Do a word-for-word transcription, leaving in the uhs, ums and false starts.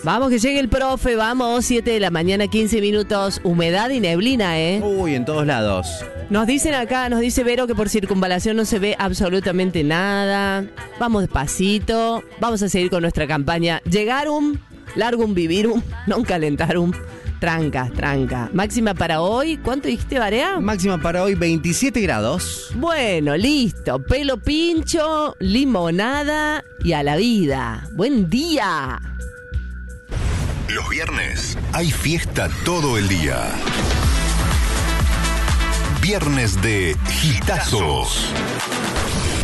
Vamos que llegue el profe, vamos, siete de la mañana, quince minutos, humedad y neblina, ¿eh? Uy, en todos lados. Nos dicen acá, nos dice Vero que por circunvalación no se ve absolutamente nada. Vamos despacito, vamos a seguir con nuestra campaña. Llegarum, largum vivirum, non calentarum. Tranca, tranca. Máxima para hoy, ¿cuánto dijiste, Barea? Máxima para hoy, veintisiete grados. Bueno, listo. Pelo pincho, limonada y a la vida. ¡Buen día! Los viernes hay fiesta todo el día. Viernes de Hitazos.